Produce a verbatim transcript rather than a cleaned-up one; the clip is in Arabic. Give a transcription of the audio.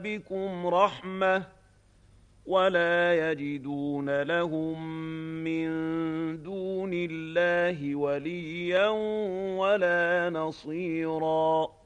بكم رحمة ولا يجدون لهم من دون الله وليا ولا نصيرا